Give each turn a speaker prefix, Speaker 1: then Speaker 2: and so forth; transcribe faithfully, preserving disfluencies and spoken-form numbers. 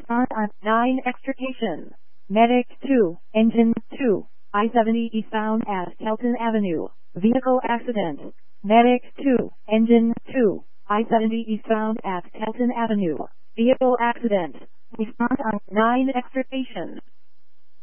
Speaker 1: Response on nine extrication. Medic two, Engine two, I seventy eastbound at Kelton Avenue. Vehicle accident. Medic two, Engine two, I seventy eastbound at Kelton Avenue. Vehicle accident. Response on nine extrication.